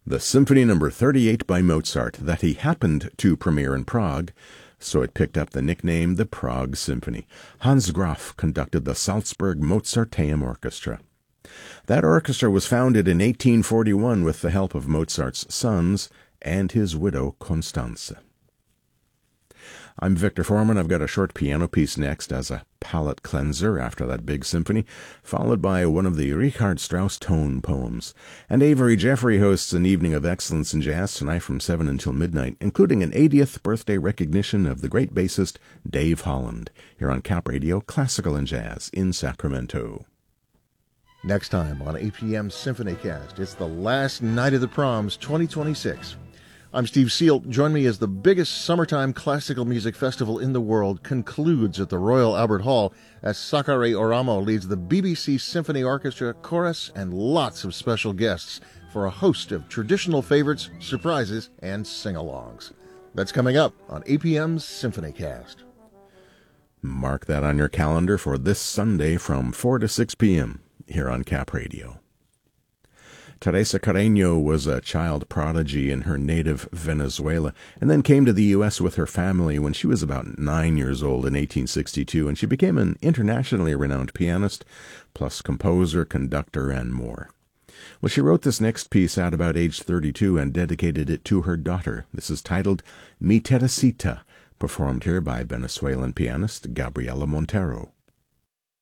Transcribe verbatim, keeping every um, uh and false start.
the Symphony Number thirty-eight by Mozart that he happened to premiere in Prague, so it picked up the nickname the Prague Symphony. Hans Graf conducted the Salzburg Mozarteum Orchestra. That orchestra was founded in eighteen forty-one with the help of Mozart's sons and his widow Constanze. I'm Victor Foreman. I've got a short piano piece next as a palate cleanser after that big symphony, followed by one of the Richard Strauss tone poems. And Avery Jeffrey hosts an evening of excellence in jazz tonight from seven until midnight, including an eightieth birthday recognition of the great bassist Dave Holland, here on Cap Radio, Classical and Jazz in Sacramento. Next time on A P M SymphonyCast, it's the last night of the proms twenty twenty-six. I'm Steve Seal. Join me as the biggest summertime classical music festival in the world concludes at the Royal Albert Hall as Sakari Oramo leads the B B C Symphony Orchestra, chorus, and lots of special guests for a host of traditional favorites, surprises, and sing-alongs. That's coming up on A P M's SymphonyCast. Mark that on your calendar for this Sunday from four to six p.m. here on Cap Radio. Teresa Carreño was a child prodigy in her native Venezuela and then came to the U S with her family when she was about nine years old in eighteen sixty-two, and she became an internationally renowned pianist, plus composer, conductor, and more. Well, she wrote this next piece at about age thirty-two and dedicated it to her daughter. This is titled Mi Teresita, performed here by Venezuelan pianist Gabriela Montero.